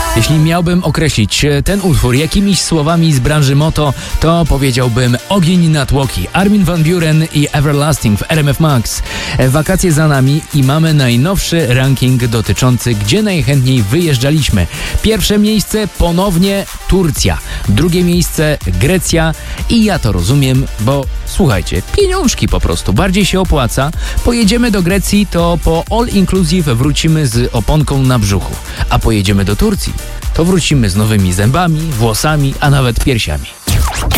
Jeśli miałbym określić ten utwór jakimiś słowami z branży moto, to powiedziałbym ogień na tłoki. Armin van Buuren i Everlasting w RMF Max. Wakacje za nami i mamy najnowszy ranking dotyczący, gdzie najchętniej wyjeżdżaliśmy. Pierwsze miejsce ponownie Turcja, drugie miejsce Grecja i ja to rozumiem, bo słuchajcie, pieniążki po prostu, bardziej się opłaca. Pojedziemy do Grecji, to po all inclusive wrócimy z oponką na brzuchu, a pojedziemy do Turcji, to wrócimy z nowymi zębami, włosami, a nawet piersiami.